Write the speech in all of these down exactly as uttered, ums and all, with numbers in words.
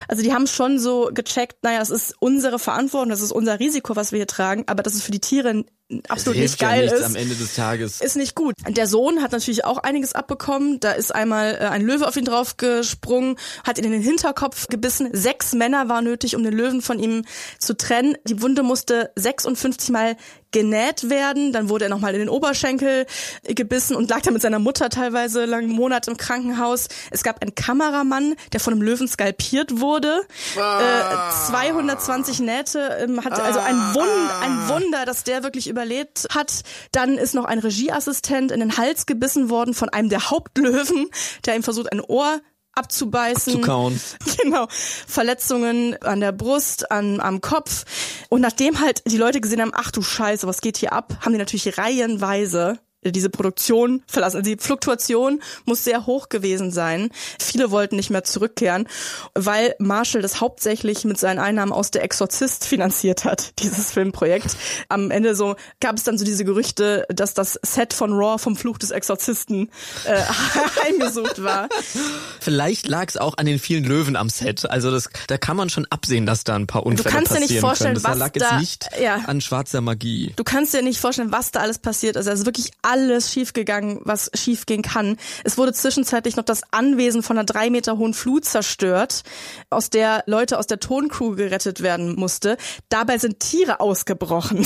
Also die haben schon so gecheckt, naja, es ist unsere Verantwortung, das ist unser Risiko, was wir hier tragen, aber dass es für die Tiere absolut nicht geil ja ist. Am Ende des Tages. Ist nicht gut. Der Sohn hat natürlich auch einiges abbekommen. Da ist einmal äh, ein Löwe auf ihn drauf gesprungen, hat ihn in den Hinterkopf gebissen. Sechs Männer waren nötig, um den Löwen von ihm zu trennen. Die Wunde musste sechsundfünfzig Mal genäht werden. Dann wurde er nochmal in den Oberschenkel gebissen und lag da mit seiner Mutter teilweise lange Monate im Krankenhaus. Es gab einen Kameramann, der von einem Löwen skalpiert wurde. Ah. Äh, zweihundertzwanzig Nähte ähm, hat, also ein Wunder, ein Wunder, dass der wirklich überlebt hat. Dann ist noch ein Regieassistent in den Hals gebissen worden von einem der Hauptlöwen, der ihm versucht, ein Ohr abzubeißen. Abzukauen. Genau. Verletzungen an der Brust, an, am Kopf. Und nachdem halt die Leute gesehen haben, ach du Scheiße, was geht hier ab, haben die natürlich reihenweise diese Produktion verlassen. Also die Fluktuation muss sehr hoch gewesen sein. Viele wollten nicht mehr zurückkehren, weil Marshall das hauptsächlich mit seinen Einnahmen aus Der Exorzist finanziert hat, dieses Filmprojekt. Am Ende so gab es dann so diese Gerüchte, dass das Set von Raw vom Fluch des Exorzisten äh, heimgesucht war. Vielleicht lag es auch an den vielen Löwen am Set. Also das, da kann man schon absehen, dass da ein paar Unfälle passieren Du kannst dir nicht vorstellen, können. Das was lag da, jetzt nicht ja. an schwarzer Magie. Du kannst dir nicht vorstellen, was da alles passiert ist. Also wirklich alles schiefgegangen, was schiefgehen kann. Es wurde zwischenzeitlich noch das Anwesen von einer drei Meter hohen Flut zerstört, aus der Leute aus der Toncrew gerettet werden musste. Dabei sind Tiere ausgebrochen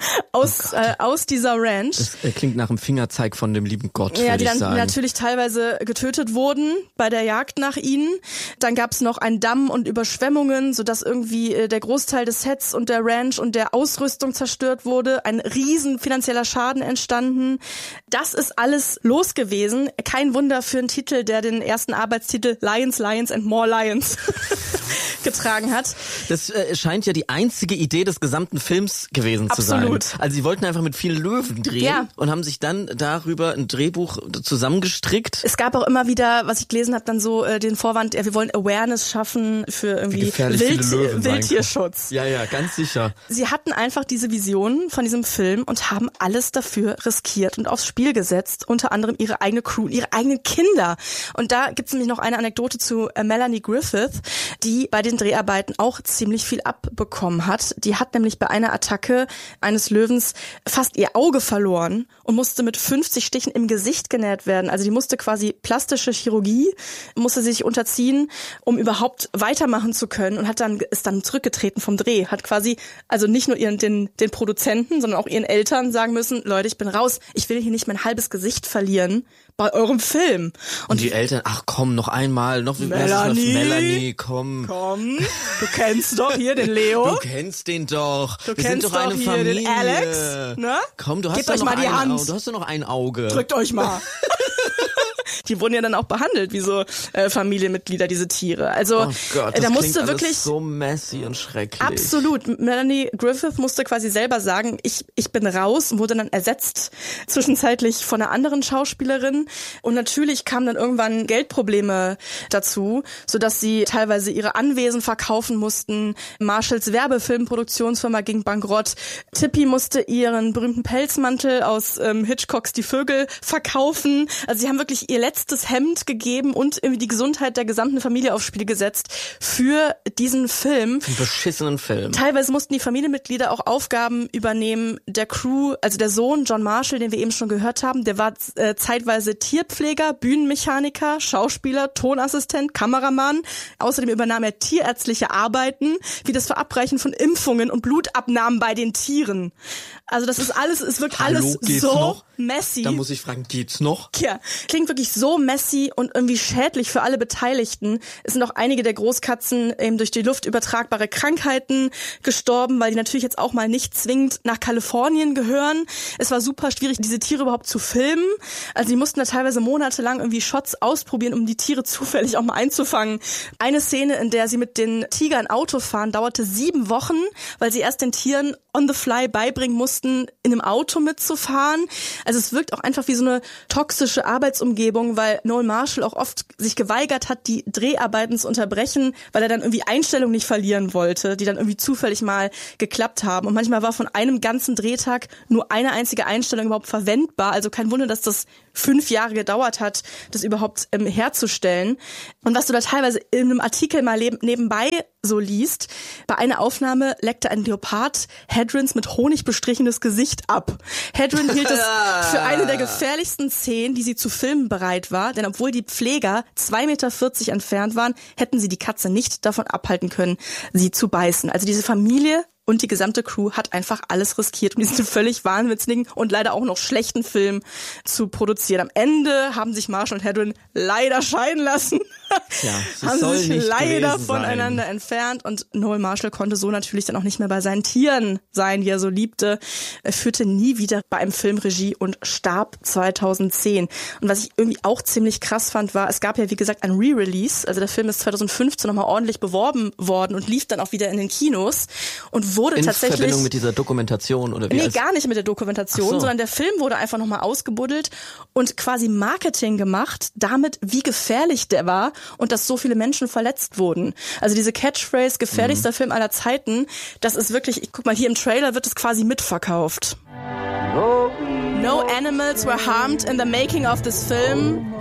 aus oh äh, aus dieser Ranch. Das äh, klingt nach einem Fingerzeig von dem lieben Gott, ja, die ich dann sagen. natürlich teilweise getötet wurden bei der Jagd nach ihnen. Dann gab es noch einen Damm und Überschwemmungen, sodass irgendwie äh, der Großteil des Sets und der Ranch und der Ausrüstung zerstört wurde. Ein riesen finanzieller Schaden entstanden. Das ist alles los gewesen. Kein Wunder für einen Titel, der den ersten Arbeitstitel Lions, Lions and More Lions getragen hat. Das äh, scheint ja die einzige Idee des gesamten Films gewesen Absolut. zu sein. Also sie wollten einfach mit vielen Löwen drehen ja. und haben sich dann darüber ein Drehbuch zusammengestrickt. Es gab auch immer wieder, was ich gelesen habe, dann so äh, den Vorwand, ja, wir wollen Awareness schaffen für irgendwie Wild, Wildtierschutz. Ja, ja, ganz sicher. Sie hatten einfach diese Vision von diesem Film und haben alles dafür riskiert und aufs Spiel gesetzt, unter anderem ihre eigene Crew, ihre eigenen Kinder. Und da gibt's nämlich noch eine Anekdote zu äh, Melanie Griffith, die bei den Dreharbeiten auch ziemlich viel abbekommen hat. Die hat nämlich bei einer Attacke eines Löwens fast ihr Auge verloren und musste mit fünfzig Stichen im Gesicht genäht werden. Also die musste quasi plastische Chirurgie, musste sich unterziehen, um überhaupt weitermachen zu können und hat dann ist dann zurückgetreten vom Dreh. Hat quasi also nicht nur ihren den den Produzenten, sondern auch ihren Eltern sagen müssen, Leute, ich bin raus, ich will hier nicht mein halbes Gesicht verlieren bei eurem Film. Und, und die Eltern, ach komm, noch einmal, noch Melanie, Melanie, komm. Komm, du kennst doch hier den Leo. Du kennst den doch. Du Wir kennst sind doch eine doch hier Familie. Den Alex, ne? Komm, du hast Gebt doch euch noch mal die ein Hand. Auge. Du hast doch noch ein Auge. Drückt euch mal. Die wurden ja dann auch behandelt wie so äh, Familienmitglieder, diese Tiere. Also oh Gott, das äh, da musste klingt wirklich alles so messy und schrecklich. Absolut. Melanie Griffith musste quasi selber sagen, ich ich bin raus und wurde dann ersetzt zwischenzeitlich von einer anderen Schauspielerin. Und natürlich kamen dann irgendwann Geldprobleme dazu, sodass sie teilweise ihre Anwesen verkaufen mussten. Marshalls Werbefilmproduktionsfirma ging bankrott. Tippi musste ihren berühmten Pelzmantel aus ähm, Hitchcocks Die Vögel verkaufen. Also sie haben wirklich ihr letztes Hemd gegeben und irgendwie die Gesundheit der gesamten Familie aufs Spiel gesetzt für diesen Film. Einen beschissenen Film. Teilweise mussten die Familienmitglieder auch Aufgaben übernehmen der Crew. Also der Sohn John Marshall, den wir eben schon gehört haben, der war äh, zeitweise Tierpfleger, Bühnenmechaniker, Schauspieler, Tonassistent, Kameramann. Außerdem übernahm er tierärztliche Arbeiten, wie das Verabreichen von Impfungen und Blutabnahmen bei den Tieren. Also das ist alles, es wirkt Hallo, alles geht's so noch? messy. Da muss ich fragen, geht's noch? Ja, klingt wirklich so messy und irgendwie schädlich für alle Beteiligten. Es sind auch einige der Großkatzen eben durch die Luft übertragbare Krankheiten gestorben, weil die natürlich jetzt auch mal nicht zwingend nach Kalifornien gehören. Es war super schwierig, diese Tiere überhaupt zu filmen. Also die mussten da teilweise monatelang irgendwie Shots ausprobieren, um die Tiere zufällig auch mal einzufangen. Eine Szene, in der sie mit den Tigern Auto fahren, dauerte sieben Wochen, weil sie erst den Tieren on the fly beibringen mussten, in einem Auto mitzufahren. Also Also es wirkt auch einfach wie so eine toxische Arbeitsumgebung, weil Noel Marshall auch oft sich geweigert hat, die Dreharbeiten zu unterbrechen, weil er dann irgendwie Einstellungen nicht verlieren wollte, die dann irgendwie zufällig mal geklappt haben. Und manchmal war von einem ganzen Drehtag nur eine einzige Einstellung überhaupt verwendbar. Also kein Wunder, dass das fünf Jahre gedauert hat, das überhaupt ähm, herzustellen. Und was du da teilweise in einem Artikel mal nebenbei so liest, bei einer Aufnahme leckte ein Leopard Hedrons mit Honig bestrichenes Gesicht ab. Hedron hielt es für eine der gefährlichsten Szenen, die sie zu filmen bereit war, denn obwohl die Pfleger zwei Meter vierzig entfernt waren, hätten sie die Katze nicht davon abhalten können, sie zu beißen. Also diese Familie und die gesamte Crew hat einfach alles riskiert, um diesen völlig wahnwitzigen und leider auch noch schlechten Film zu produzieren. Am Ende haben sich Marshall und Hedren leider scheiden lassen. Ja, haben soll sich nicht leider gewesen voneinander sein. entfernt und Noel Marshall konnte so natürlich dann auch nicht mehr bei seinen Tieren sein, die er so liebte. Er führte nie wieder bei einem Film Regie und starb zweitausendzehn. Und was ich irgendwie auch ziemlich krass fand, war, es gab ja wie gesagt ein Re-Release. Also der Film ist zweitausendfünfzehn nochmal ordentlich beworben worden und lief dann auch wieder in den Kinos und wurde in tatsächlich... In Verbindung mit dieser Dokumentation oder wie? Nee, als gar nicht mit der Dokumentation, so. sondern der Film wurde einfach nochmal ausgebuddelt und quasi Marketing gemacht, damit wie gefährlich der war und dass so viele Menschen verletzt wurden. Also diese Catchphrase, gefährlichster mhm. Film aller Zeiten, das ist wirklich, ich guck mal, hier im Trailer wird es quasi mitverkauft. No animals were harmed in the making of this film.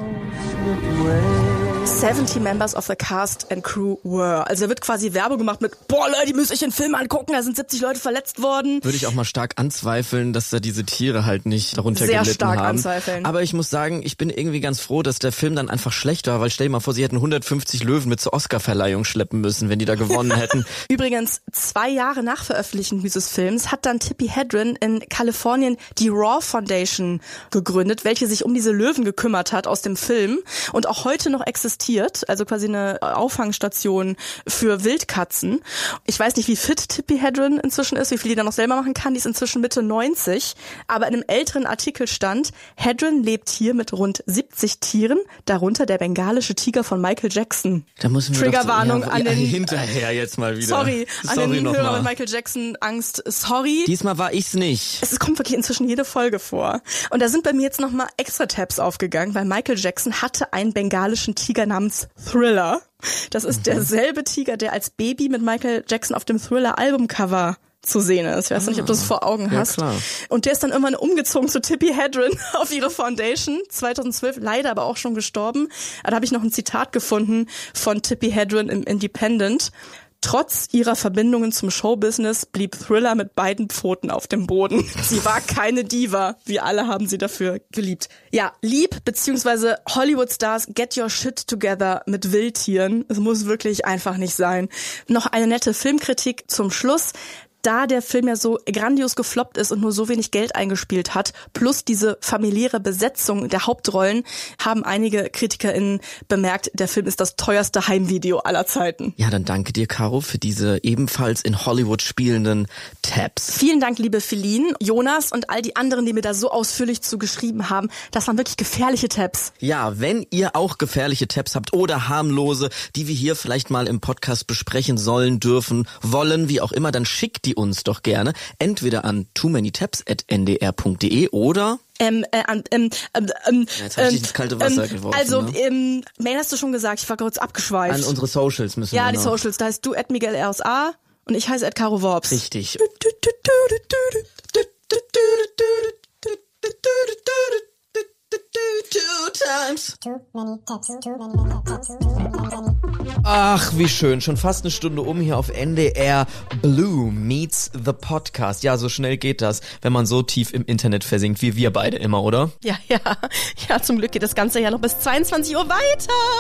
seventy members of the cast and crew were. Also da wird quasi Werbung gemacht mit, boah Leute, die müsst euch den Film angucken, da sind siebzig Leute verletzt worden. Würde ich auch mal stark anzweifeln, dass da diese Tiere halt nicht darunter Sehr gelitten stark haben. Anzweifeln. Aber ich muss sagen, ich bin irgendwie ganz froh, dass der Film dann einfach schlecht war, weil stell dir mal vor, sie hätten hundertfünfzig Löwen mit zur Oscar-Verleihung schleppen müssen, wenn die da gewonnen hätten. Übrigens, zwei Jahre nach Veröffentlichung dieses Films hat dann Tippi Hedren in Kalifornien die Raw Foundation gegründet, welche sich um diese Löwen gekümmert hat aus dem Film und auch heute noch existiert, also quasi eine Auffangstation für Wildkatzen. Ich weiß nicht, wie fit Tippi Hedren inzwischen ist, wie viel die da noch selber machen kann. Die ist inzwischen Mitte neunzig, aber in einem älteren Artikel stand, Hedren lebt hier mit rund siebzig Tieren, darunter der bengalische Tiger von Michael Jackson. Da müssen wir Triggerwarnung doch, ja, an den hinterher jetzt mal wieder. Sorry, an sorry den noch Hörer mal. mit Michael Jackson Angst. Sorry. Diesmal war ich's nicht. Es kommt wirklich inzwischen jede Folge vor. Und da sind bei mir jetzt nochmal extra Tabs aufgegangen, weil Michael Jackson hatte einen bengalischen Tiger namens Thriller. Das ist mhm. derselbe Tiger, der als Baby mit Michael Jackson auf dem Thriller-Albumcover zu sehen ist. Ich weiß nicht, ob du es vor Augen hast. Ja, klar. Und der ist dann irgendwann umgezogen zu Tippi Hedren auf ihre Foundation, zweitausendzwölf, leider aber auch schon gestorben. Da habe ich noch ein Zitat gefunden von Tippi Hedren im Independent. Trotz ihrer Verbindungen zum Showbusiness blieb Thriller mit beiden Pfoten auf dem Boden. Sie war keine Diva. Wir alle haben sie dafür geliebt. Ja, lieb, beziehungsweise Hollywood-Stars get your shit together mit Wildtieren. Es muss wirklich einfach nicht sein. Noch eine nette Filmkritik zum Schluss. Da der Film ja so grandios gefloppt ist und nur so wenig Geld eingespielt hat, plus diese familiäre Besetzung der Hauptrollen, haben einige KritikerInnen bemerkt, der Film ist das teuerste Heimvideo aller Zeiten. Ja, dann danke dir, Caro, für diese ebenfalls in Hollywood spielenden Tabs. Vielen Dank, liebe Feline, Jonas und all die anderen, die mir da so ausführlich zu geschrieben haben. Das waren wirklich gefährliche Tabs. Ja, wenn ihr auch gefährliche Tabs habt oder harmlose, die wir hier vielleicht mal im Podcast besprechen sollen, dürfen, wollen, wie auch immer, dann schickt die uns doch gerne entweder an too many tabs at n d r punkt d e oder Ähm, äh, ähm, ähm, ähm, ja, jetzt hab ich dich ins kalte Wasser ähm, geworfen. Also, ne? ähm, Mail hast du schon gesagt, ich war kurz abgeschweift. An unsere Socials müssen ja, wir die noch. Socials, da heißt du at Miguel R S A und ich heiße at Caro Worps. Richtig. Ach, wie schön. Schon fast eine Stunde um hier auf N D R Blue Meets the Podcast. Ja, so schnell geht das, wenn man so tief im Internet versinkt, wie wir beide immer, oder? Ja, ja. Ja, zum Glück geht das Ganze ja noch bis zweiundzwanzig Uhr weiter.